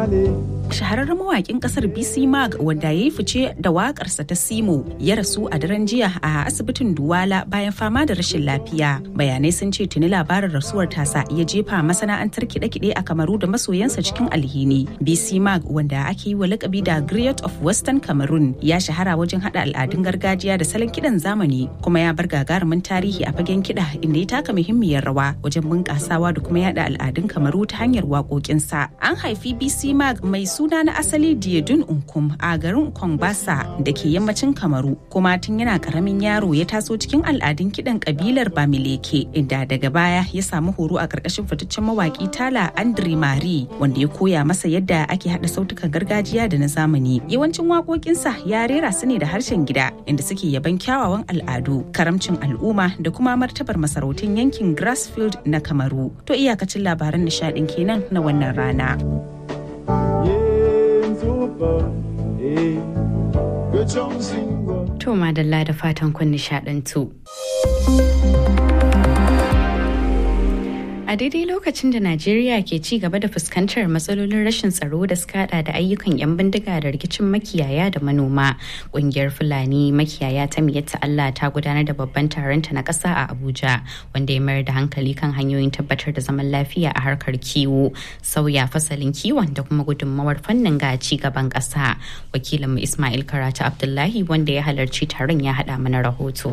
Shahararren mawakin kasar BC Mag wanda ya yi fice da wakarsa ta Simo ya rasu a daren jiya a asibitin Duwala bayan fama da rashin lafiya. Bayanai sun ce tuni labarin rasuwar tasa ya jefa masana'antar kiɗe-kiɗe a Kamaru da masoyansa cikin alhini. BC Mag wanda ake yi wa lakabi da Griot of Western Cameroon ya shahara wajen hada al'adun gargajiya da salon kiɗan zamani kuma ya bar gagarumin tarihi a fagen kiɗa inda ya taka muhimmiyar rawa wajen bunƙasawa da kuma yada al'adun Kamaru ta hanyar waƙoƙinsa. An haifi BC Mag mai suna na asali Diedun Unkum a garin Kongbasa da ke yammacin Kamaru kuma tun yana karamin yaro ya taso cikin al'adun kiɗan kabilar Bamileke inda daga baya ya samu horo a ƙarƙashin fitaccen mawaƙi Tala Andre Mari wanda ya koya masa yadda ake haɗa sautukan gargajiya da na zamani. Yawancin waƙoƙinsa ya rera su ne da harshen gida inda suke yaban kyawawan al'adu, karamcin al'umma da kuma martabar masarautun yankin Grassfield na Kamaru. To iyakacin labaran nishaɗin kenan na wannan rana. To madalla da fatan kun nishaɗantu. A daidai lokacin da Najeriya ke ci gaba da fuskantar matsalolin rashin tsaro da suka hada da ayyukan 'yan bindiga da rikicin makiyaya da manoma, ƙungiyar Fulani makiyaya ta Miyatta Allah ta gudanar da babban taronta na ƙasa a Abuja, wanda ya mayar da hankali kan hanyoyin tabbatar da zaman lafiya a harkar kiwo, sauya fasalin kiwon da kuma gudunmawar fannin ga ci gaban ƙasa. Wakilinmu Ismail Karatu Abdullahi wanda ya halarci taron ya haɗa mana rahoto.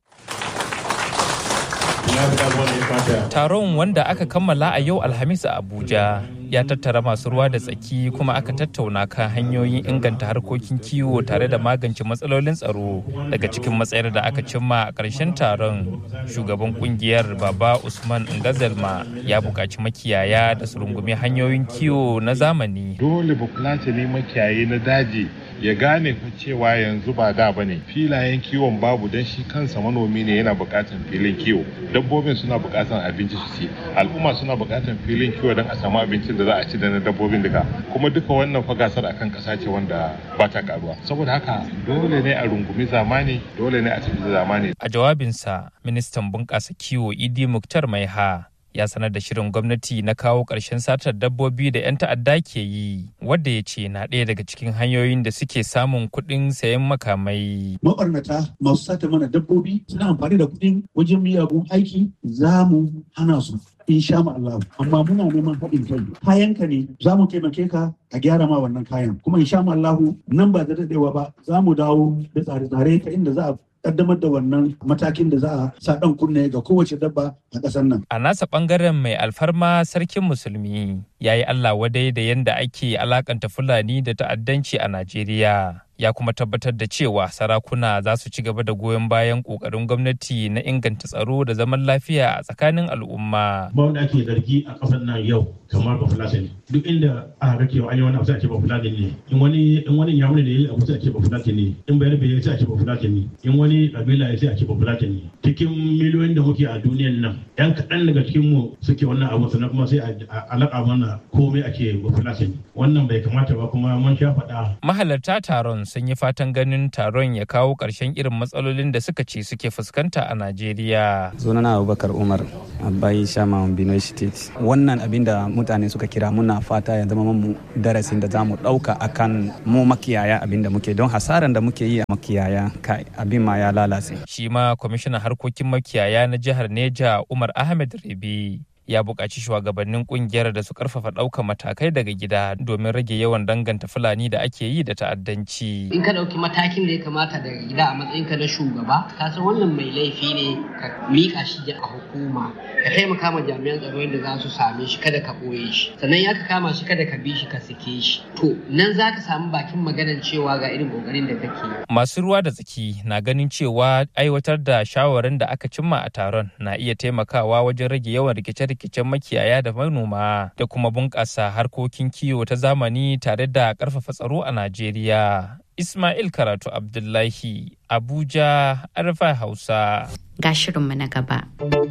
Taron wanda aka kammala a yau Alhamis a Abuja ya tattara masu ruwa da tsaki kuma aka tattauna kan hanyoyin inganta harkokin kiwo tare da magance matsalolin tsaro. Daga cikin matsayar da aka cimma a ƙarshen taron, shugaban kungiyar Baba Usman Ngazalma ya buƙaci makiyaya da su rungumi hanyoyin kiwo na zamani. Dole bafulatani makiyayi na daji ya gane fa cewa yanzu ba da bane, filayen kiwon babu, dan shi kansa manomi ne yana buƙatar filin kiwo, dabbobin suna buƙatar abinci su ci, al'umma suna buƙatar filin kiwo don a samu abincin da za a ci da na dabbobin duka, kuma duka wannan fa gasar akan ƙasa ce wanda ba ta karuwa. Saboda haka dole ne a rungumi zamani, dole ne a tafi zamani. A jawabinsa, ministan bunƙasa kiwo Idi Muktar Maiha ya sanar da shirin gwamnati na kawo ƙarshen satar dabbobi da 'yan ta'adda ke yi, wadda ya ce na ɗaya daga cikin hanyoyin da suke samun kuɗin sayan makamai. Mabarnata masu sata mana dabbobi suna amfani da kuɗin wajen miyagun aiki, za mu hana su. Insha Allah, amma muna neman haɗin kai. Kayanka ne, za mu taimake ka a gyara ma wannan kayan. Kuma insha Allah nan ba da daɗewa ba, za mu dawo da tsare-tsare ta inda za a kaddamar da wannan matakin da za a sa ɗan kunne ga kowace dabba a ƙasar nan. A nasa ɓangaren mai alfarma sarkin musulmi ya yi Allah wadai da yadda ake alakanta Fulani da ta'addanci a Najeriya. Ya kuma tabbatar da cewa sarakuna za su ci gaba da goyon bayan ƙoƙarin gwamnati na inganta tsaro da zaman lafiya a tsakanin al'umma. Ba wanda ake zargi a ƙasar nan yau kamar Bafulatani. Duk inda aka ga cewa an yi wani abu sai a ce Bafulatani ne. In wani yamuni da ya yi abu sai a ce Bafulatani ne. In Bayarbe ya sai a ce Bafulatani. In wani kabila ya sai a ce Bafulatani. Cikin miliyoyin da muke a duniyan nan, 'yan kaɗan daga cikin mu suke wannan abu sannan kuma sai a alaƙa mana komai ake Bafulatani. Wannan bai kamata ba, kuma mun sha faɗa. Mahalarta taron sun yi fatan ganin taron ya kawo ƙarshen irin matsalolin da suka ce suke fuskanta a Najeriya. Sunana Abubakar Umar, Abai Shama Benue State. Wannan abin da mutane suka kira, muna fata ya zama mu darasin da za mu ɗauka akan mu makiyaya abin da muke, don hasaran da muke yi a makiyaya kai abin ma ya lalace. Shi ma kwamishinan harkokin makiyaya na jihar Neja Umar Ahmed Rabi ya buƙaci shugabannin ƙungiyar da su ƙarfafa ɗaukar matakai daga gida domin rage yawan danganta Fulani da ake yi da ta'addanci. In ka ɗauki matakin da ya kamata daga gida a matsayinka na shugaba, ka san wannan mai laifi ne, ka miƙa shi a hukuma, ka taimaka ma jami'an tsaro yadda za su same shi, kada ka ɓoye shi, sannan ya ka kama shi kada ka bi shi ka sake shi. To nan za ka samu bakin maganar cewa ga irin ƙoƙarin da kake. Masu ruwa da tsaki na ganin cewa aiwatar da shawarin da aka cimma a taron na iya taimakawa wajen rage yawan rikice-rikicen makiyaya da manoma da kuma bunƙasa harkokin kiwo ta zamani tare da ƙarfafa tsaro a Najeriya. Ismail Karatu Abdullahi, Abuja, Arfa Hausa. Ga shirinmu na gaba.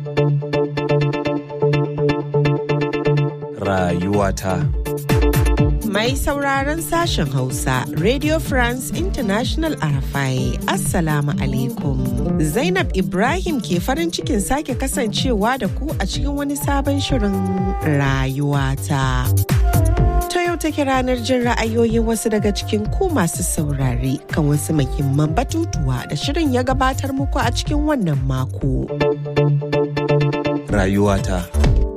Rayuwata. Mai sauraron sashen Hausa, Radio France International RFI, Assalamu alaikum. Zainab Ibrahim ke farin cikin sake kasancewa da ku a cikin wani sabon shirin rayuwata. Ta yau yau take ranar jin ra'ayoyin wasu daga cikin ku masu saurare kan wasu muhimman batutuwa da shirin ya gabatar muku a cikin wannan mako. Rayuwata.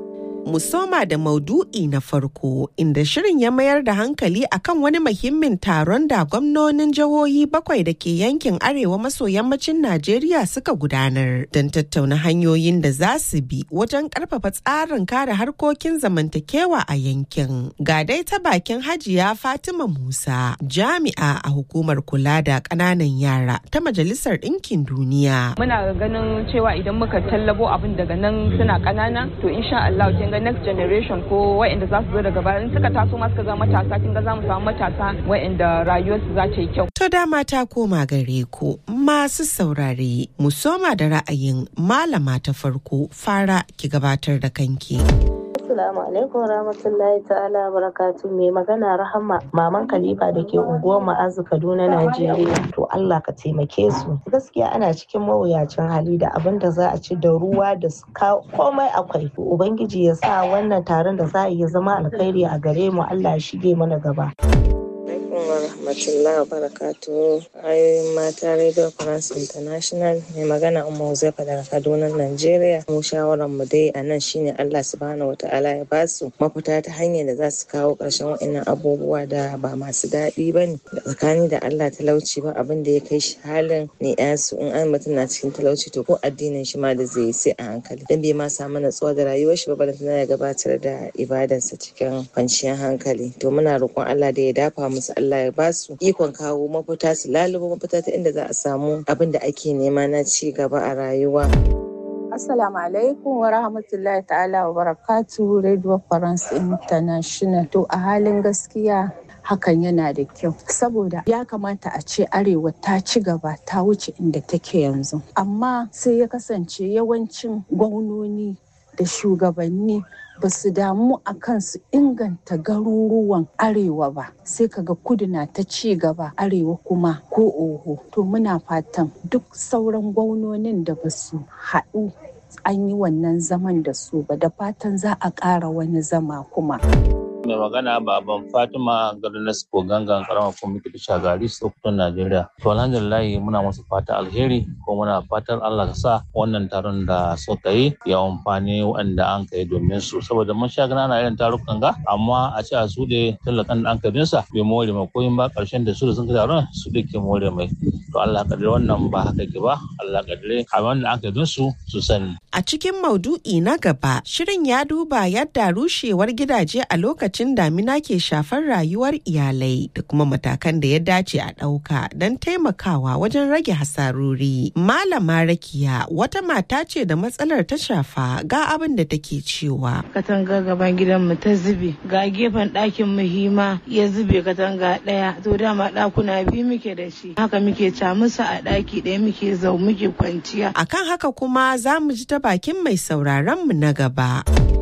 Mu soma da maudu'i na farko inda shirin ya mayar da hankali akan wani muhimmin taron da gwamnonin jihohi 7 da ke yankin arewa maso yammacin Najeriya suka gudanar don tattauna hanyoyin da za su bi wajen karfafa tsarin kare harkokin zamantakewa a yankin. Ga dai ta bakin Hajiya Fatima Musa, jami'a a hukumar kula da ƙananan yara ta Majalisar Ɗinkin Duniya. Muna ganin cewa idan muka tallabo abin daga nan suna ƙanana to insha Allah next generation ko wa'anda za su zo daga baya in suka taso ma suka zama matasa kin ga za mu samu matasa wa'anda rayuwarsu za ta yi kyau. To dama ta koma gare ku masu saurare, mu soma da ra'ayin malama ta farko. Fara ki gabatar da kanki. Assalamu alaikum rahmatullahi ta'ala barakatu. Mai magana Rahama maman Khalifa da ke unguwar Ma'azu Kaduna Najeriya. To Allah ka taimake su. Gaskiya ana cikin mawuyacin hali da abin da za a ci da ruwa da komai akwai. Ubangiji ya sa wannan taron da za a yi zama alkhairi a gare mu. Allah ya shige mana gaba. Rahmatullahi wa barakatuhu. Ayoyin mata Radio France International mai magana Umma Huzaifa daga Kaduna Najeriya. Mu shawaran mu dai a nan shine Allah subhanahu wataala ya ba su mafita ta hanyar da za su kawo ƙarshen waɗannan abubuwa da ba masu daɗi bane. Da tsakani da Allah talauci ba abin da ya kai shi halin ne su in an mutum na cikin talauci to ko addinin shi ma da zai yi sai a hankali. Dan bai ma samu natsuwa da rayuwar shi ba balantana ya gabatar da ibadarsa cikin kwanciyar hankali. To muna roƙon Allah da ya dafa musu, Allah ya ba su ikon kawo mafita, su lalubo mafita ta inda za a samu abin da ake nema na ci gaba a rayuwa. Assalamu alaikum wa rahmatullahi ta'ala wa barakatuhu. Radio France International. To a halin gaskiya hakan yana da kyau saboda ya kamata a ce arewa ta ci gaba ta wuce inda take yanzu, amma sai ya kasance yawancin gwamnoni da shugabanni ba su damu a kan su inganta garuruwan arewa ba, sai kaga kudu na ta ci gaba arewa kuma ko oho. To muna fatan duk sauran gwamnonin da ba su haɗu an yi wannan zaman da su ba, da fatan za a ƙara wani zama kuma. Mai magana baban Fatima Garnas ko gangan karamar kwamitin Shagari Sokoto Najeriya. To alhamdulillah muna musu fata alheri ko muna fatan Allah ka sa wannan taron da suka yi ya amfani waɗanda an kai domin su, saboda mun sha gana na irin tarukan ga amma a ce a su da talakan da an kai sa bai more mai koyin ba, karshen da su da sun kai taron su da ke more mai. To Allah kadire wannan ba haka ke ba, Allah kadire a wanda an kai su sani. A cikin maudu'i na gaba, shirin ya duba yadda rushewar gidaje a lokacin damina ke shafar rayuwar iyalai da kuma matakan da ya dace a ɗauka don taimakawa wajen rage hasarori. Malama Rakiya wata mata ce da matsalar ta shafa, ga abin da take cewa. Katanga gaban gidanmu ta zube, ga gefen ɗakin muhimma ya zube katanga ɗaya, to dama ɗakuna biyu muke da shi, haka muke camusa a ɗaki ɗaya muke muke kwanciya. Akan haka kuma za mu ji ta bakin mai sauraron mu na gaba.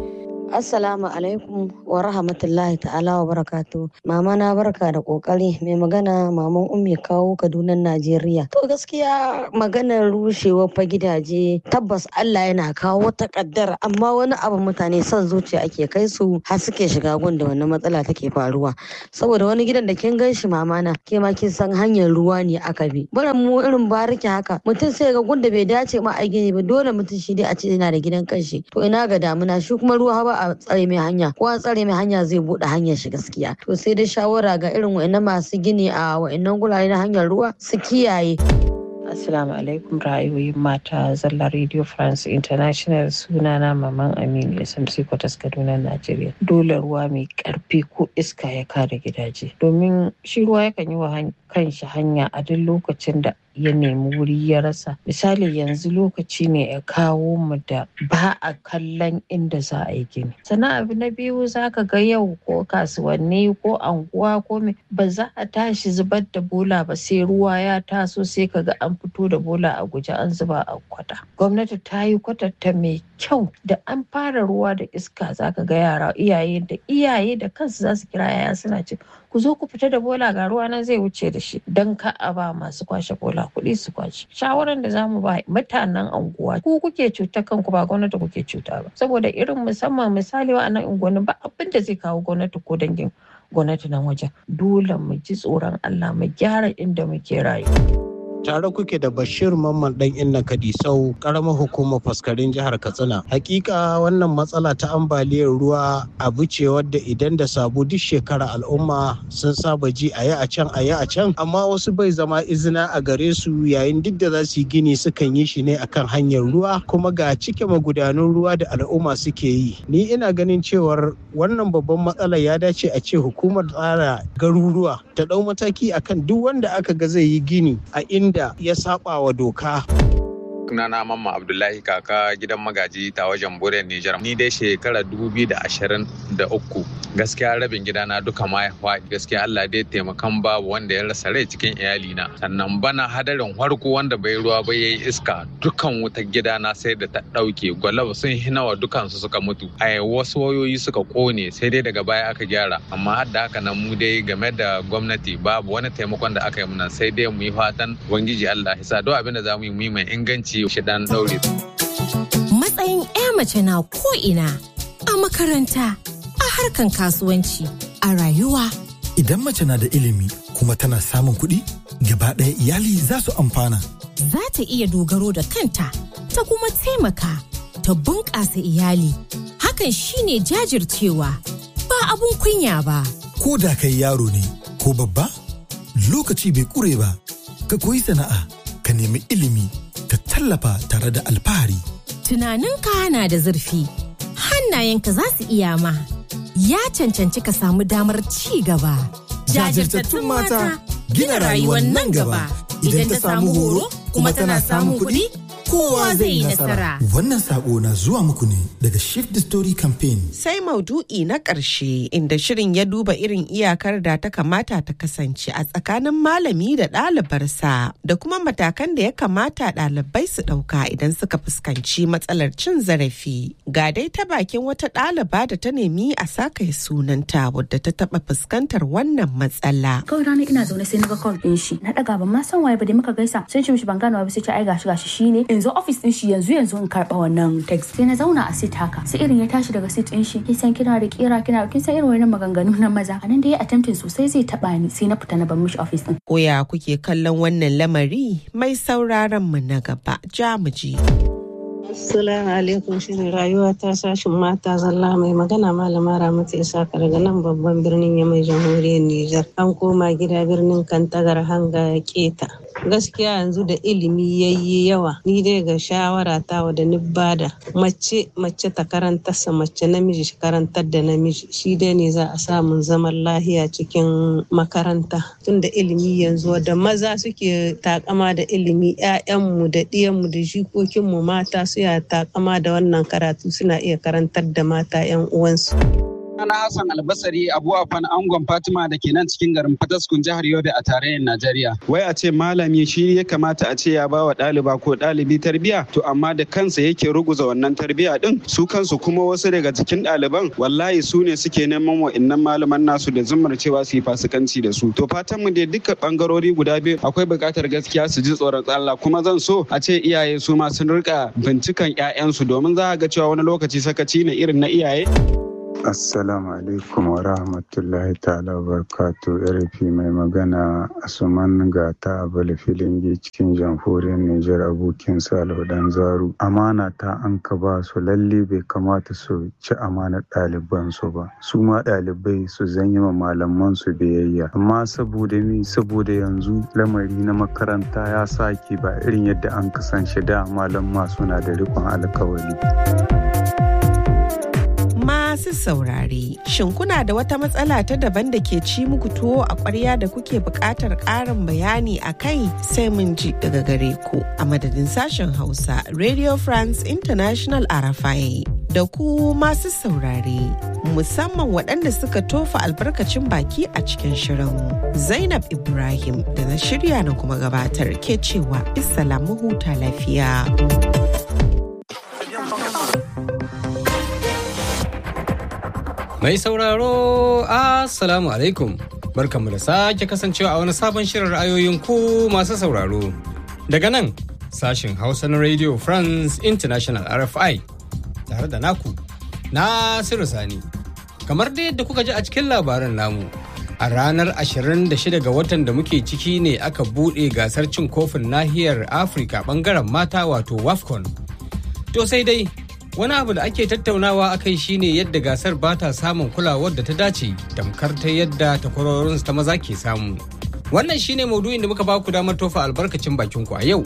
Assalamu alaikum wa rahmatullahi ta'ala wa barakatu. Mama na barka da kokari. Mai magana maman Ummi Kawo Kaduna Najeriya. To gaskiya maganar rushewar fa gidaje tabbas Allah yana kawo wata kaddara, amma wani abu mutane son zuciya ake kai su har suke shiga gun da wannan matsala take faruwa. Saboda wani gidan da kin gan shi mama na ke ma kin san hanyar ruwa ne aka bi. Baran mu irin bariki haka mutum sai ga gun da bai dace ma a gini ba, dole mutum shi dai a ce yana da gidan kanshi. To ina ga damuna shi kuma ruwa ba a tsare mai hanya, ko an tsare mai hanya zai bude hanyar shi gaskiya. To sai dai shawara ga irin wa'annan masu gini a wa'annan gurare na hanyar ruwa su kiyaye. Assalamu alaikum ra'ayoyin mata zalla Radio France International. Sunana Maman Aminu SMC Kwatas Kaduna Najeriya. Dole ruwa mai karfi ko iska ya kare gidaje, domin shi ruwa yakan yi wa kanshi hanya a duk lokacin da ya nemi wuri ya rasa. Misali yanzu lokaci ne ya kawo mu da ba a kallon inda za a yi gini. Sannan abu na biyu za ka ga yau ko kasuwanni ko anguwa ko ba za a tashi zubar da bola ba sai ruwa ya taso, sai ka ga an fito da bola a guje an zuba a kwata. Gwamnati ta yi kwatanta mai kyau, da an fara ruwa da iska za ka ga yara iyaye da kansu za su kira yaya suna ce ku zo ku fita da bola ga ruwa nan zai wuce da shi, don ka a ba masu kwashe bola kuɗi su kwashe. Shawaran da zamu ba mutanen anguwa, ku kuke cuta kanku ba gwamnati kuke cuta ba, saboda irin musamman misali wa'annan unguwanni ba abin da zai kawo gwamnati ko dangin gwamnati nan wajen. Dole mu ji tsoron Allah mu gyara inda muke rayuwa. Tare kuke da Bashir Mamman dan Inna Kadisau, karamar hukumar faskarin jihar Katsina. Hakika wannan matsala ta ambaliyar ruwa abu ce wadda idan da sabo duk shekara al'umma sun saba ji a yi a can, amma wasu bai zama izina a gare su yayin duk da za su yi gini sukan yi shi ne akan hanyar ruwa, kuma ga cike magudanun ruwa da al'umma suke yi. Ni ina ganin cewar wannan babban matsala ya dace a ce hukumar tsara garuruwa ta ɗau mataki akan duk wanda aka ga zai yi gini a inda ya saba wa doka. Sunana Mamman Abdullahi kaka gidan magaji ta wajen Bure Nijar. Ni dai shekarar 2023 gaskiya rabin gidana duka ma ya faɗi. Gaskiya Allah dai taimakan babu wanda ya rasa rai cikin iyalina. Sannan bana hadarin farko wanda bai ruwa ba yayi iska dukan wutar gidana sai da ta ɗauke. Gwalaba sun hinawa dukansu suka mutu. Wasu wayoyi suka kone sai dai daga baya aka gyara. Amma har da haka nan mu dai game da gwamnati babu wani taimakon da aka yi muna sai dai mu yi fatan Ubangiji Allah ya sa duk abin da za mu yi mai inganci shi dan daure. Matsayin 'ya mace na ko'ina a makaranta, a harkan kasuwanci, a rayuwa. Idan mace na da ilimi kuma tana samun kuɗi, gaba ɗaya iyali za su amfana. Za ta iya dogaro da kanta, ta kuma taimaka, ta bunƙasa iyali. Hakan shine jajircewa, ba abun kunya ba. Ko da kai yaro ne ko babba, lokaci bai ƙure ba, ka koyi sana'a, ka nemi ilimi, ka tallafa tare da alfahari. Tunaninka na da zurfi, hannayenka za su iya ma. Ya cancanci ka samu damar ci gaba. Jajirtattun mata gina rayuwar nan gaba. Idan ta samu horo kuma tana samun kuɗi, kowa zai yi nasara. Wannan sako na zuwa muku ne daga Shift the Story Campaign. Sai maudu'i na ƙarshe inda shirin ya duba irin iyakar da ta kamata ta kasance a tsakanin malami da ɗalibarsa da kuma matakan da ya kamata ɗalibai su ɗauka idan suka fuskanci matsalar cin zarafi. Ga dai ta bakin wata ɗaliba da ta nemi a sakaye sunanta wadda ta taɓa fuskantar wannan matsala. Kawai ranar ina zaune sai na ga call ɗin shi. Na ɗaga ban ma san waye ba dai muka gaisa. Sai ce mishi ban gane ba sai ce ai gashi shine. In zo office din shi yanzu in karba wannan text sai na zauna a seat haka sai irin ya tashi daga seat din shi kin san kina da kira kin san irin wannan maganganu na maza anan da ya attempting sosai zai taba ni sai na fita na bar mishi office din. Koya kuke kallon wannan lamari mai sauraron mu na gaba jamuji. Assalamu alaikum, shirin rayuwa ta sashin mata zalla mai magana malama Ramatu Isaka daga nan babban birnin Yamai jamhuriyar Nijar. An koma gida birnin Kantagar hanga ya keta. Gaskiya yanzu da ilimi yayi yawa, ni dai ga shawara ta wa da ni bada mace ta karantarsa mace namiji shi karantar da namiji shi dai ne za a samu zaman lahiya cikin makaranta. Tunda ilimi yanzu da maza suke takama da ilimi, 'ya'yanmu da ɗiyanmu da jikokinmu mata su ya takama da wannan karatu suna iya karantar da mata 'yan uwansu. Ana Hassan Albasari Abu Afan Angon Fatima da ke nan cikin garin Fataskun jihar Yobe a tarayyar Najeriya. Wai a ce malami shi ya kamata a ce ya ba wa ɗaliba ko ɗalibi tarbiyya, to amma da kansa yake ruguza wannan tarbiyya din. Su kansu kuma wasu daga cikin ɗaliban wallahi su ne suke neman wa'innan malaman nasu da zummar cewa su yi fasikanci da su. To fatan mu dai duka bangarori guda biyu akwai buƙatar gaskiya su ji tsoron Allah, kuma zan so a ce iyaye su ma sun rika bincikan 'ya'yansu domin za a ga cewa wani lokaci sakaci ne irin na iyaye. Assalamu alaikum wa rahmatullahi ta'ala wa barakatu. RFI mai magana Asuman Gata Abale Filingi cikin jamhuriyar Nijar, abokin Salihu Dan Zaru. Amana ta an ka ba su lalle bai kamata su ci amanar ɗaliban su ba. Su ma ɗalibai su zanyi ma malaman su biyayya. Amma saboda yanzu lamari na makaranta ya sake ba irin yadda an kasance da malamma suna da riƙon alkawari. Masu saurare, shin kuna da wata matsala ta daban da ke ci muku tuwo a ƙwarya da kuke buƙatar ƙarin bayani a kai sai mun ji daga gare ku a madadin sashen Hausa Radio France International RFI da ku masu saurare, musamman waɗanda suka tofa albarkacin baki a cikin shirin. Zainab Ibrahim da na shirya na kuma gabatar ke cewa Assalamu huta lafiya. Mai sauraro, Assalamu alaikum. Barkanmu da sake kasancewa a wani sabon shirin ra'ayoyin ku masu sauraro. Daga nan, sashin Hausa na Radio France International RFI, tare da naku, Nasiru Sani. kamar da yadda kuka ji a cikin labaran namu, a ranar 26 ga watan da muke ciki ne aka buɗe gasar cin kofin nahiyar Afirka ɓangaren mata wato WAFCON. To sai dai wani abu da ake tattaunawa a kai shine yadda gasar ba ta samun kulawar da ta dace tamkar ta yadda takwarorinsu ta maza ke samu. Wannan shine maudu'in da muka ba ku damar tofa albarkacin bakin ku a yau.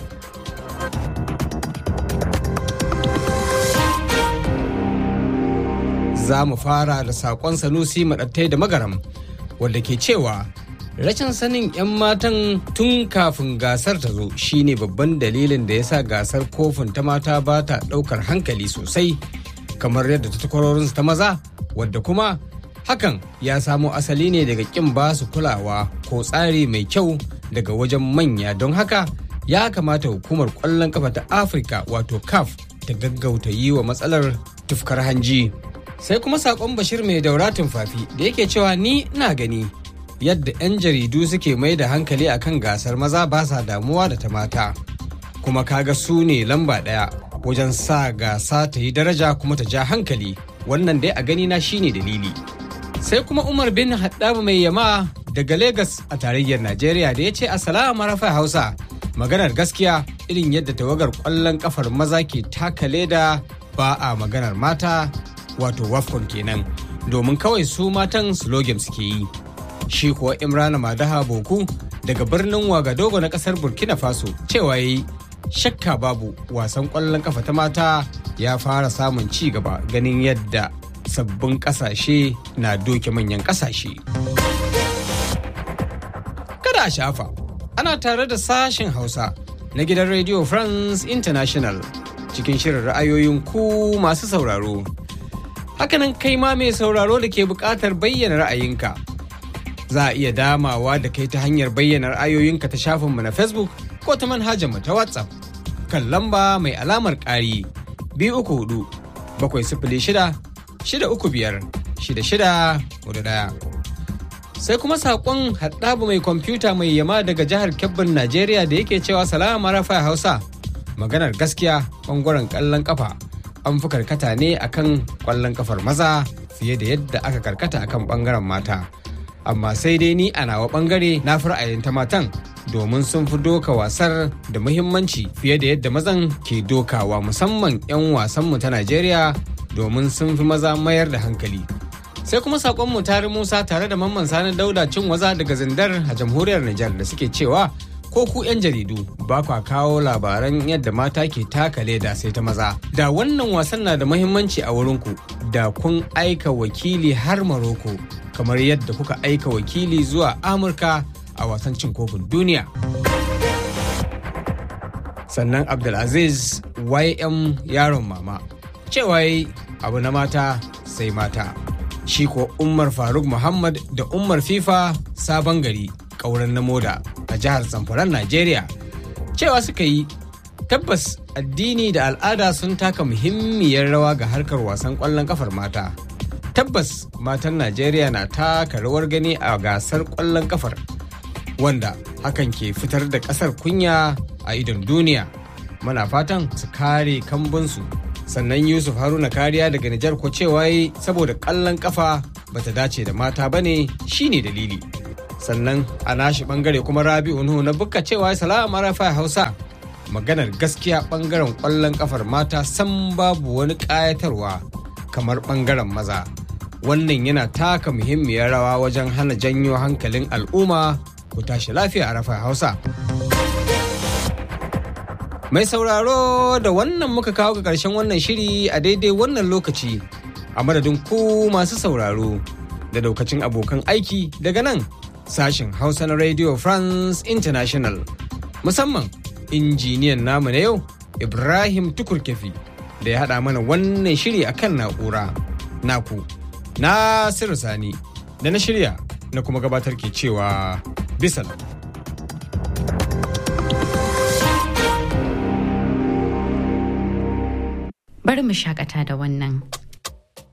Za mu fara da saƙon Sanusi Maɗattai da Magaram, wanda ke cewa rashin sanin 'yan matan tun kafin gasar ta zo shine babban dalilin da ya sa gasar kofin ta mata ba ta ɗaukar hankali sosai kamar yadda ta takwarorinsu ta maza, wadda kuma hakan ya samo asali ne daga ƙin ba su kulawa ko tsari mai kyau daga wajen manya. Don haka ya kamata hukumar ƙwallon kafa ta Afirka wato CAF ta gaggauta yi wa matsalar tufkar hanji. Sai kuma sakon Bashir mai dauratin fafi da yake cewa ni ina gani yadda 'yan jaridu suke mai da hankali akan gasar maza ba sa damuwa da ta mata, kuma kaga su ne lamba ɗaya wajen sa gasa ta yi daraja kuma ta ja hankali. Wannan dai a gani na shine dalili. Sai kuma Umar bin Haddab mai yama daga Legas a tarayyar Najeriya da ya ce assalamu rafa Hausa, maganar gaskiya irin yadda tawagar ƙwallon kafar maza ke taka leda ba a maganar mata wato WAFCON kenan, domin kawai su matan slogan suke yi. Shi kuwa Imrana Madaha Boku daga birnin Wagadogo na kasar Burkina Faso cewa yayi shakka babu wasan ƙwallon kafa ta mata ya fara samun ci gaba ganin yadda sabbin ƙasashe na doke manyan ƙasashe. Kada a shafa, ana tare da sashen Hausa na gidan Radio France International cikin shirin ra'ayoyin ku masu sauraro. Hakanan kai ma mai sauraro da ke buƙatar bayyana ra'ayinka, za a iya damawa da kai ta hanyar bayyana ra'ayoyinka ta shafinmu na Facebook ko ta manhajarmu ta WhatsApp kan lamba mai alamar ƙari 234-635-651. Sai kuma saƙon Haɗabu mai kwamfuta mai yama daga jihar Kebbin Najeriya da yake cewa salama rafa Hausa, maganar gaskiya ɓangaren ƙallon ƙafa an fi karkata ne akan kwallon kafar maza fiye da yadda aka karkata akan bangaren mata, amma sai dai ni a nawa bangare na fi ra'ayin ta matan domin sun fi doka wasar da muhimmanci fiye da yadda mazan ke dokawa, musamman 'yan wasanmu ta Najeriya domin sun fi maza mayar da hankali. Sai kuma saƙonmu tare Musa tare da Mamman Sani Dauda cin waza daga Zindar a jamhuriyar Nijar da suke cewa ko ku 'yan jaridu ba kwa kawo labaran yadda mata ke taka leda sai ta maza. Da wannan wasan na da muhimmanci a wurinku, da kun aika wakili har Maroko kamar yadda kuka aika wakili zuwa Amurka a wasan cin kofin duniya. Sannan Abdulaziz YM yaron mama cewa abu na mata sai mata. Shi ko Umar Faruk Muhammad da Umar FIFA Sabon Gari ƙauren na moda a jihar Zamfaran Najeriya cewa suka yi tabbas addini da al'ada sun taka muhimmiyar rawa ga harkar wasan ƙwallon kafar mata. Tabbas matan Najeriya na taka rawar gani a gasar ƙwallon kafar, wanda hakan ke fitar da ƙasar kunya a idon duniya. Muna fatan su kare kambunsu. Sannan Yusuf Haruna Kariya daga Nijar ko cewa saboda ƙwallon kafa bata dace da mata bane shine dalili. Sannan a nashi bangare kuma Rabi'u Nuhu na bukka cewa salamu arafa Hausa, maganar gaskiya bangaren ƙwallon kafar mata san babu wani ƙayatarwa kamar bangaren maza. Wannan yana taka muhimmiyar rawa wajen hana janyo hankalin al'umma. Ku tashi lafiya arafa Hausa. Mai sauraro da wannan muka kawo ga ƙarshen wannan shiri a daidai wannan lokaci, a madadin ku masu sauraro da daukacin abokan aiki daga nan sashen Hausa na Radio France International, musamman injiniyan namu na yau Ibrahim Tukurkefi da ya haɗa mana wannan shiri akan na'ura. Naku Nasiru Sani da na shirya na kuma gabatar ke cewa bisalam. Bari mu shakata da wannan.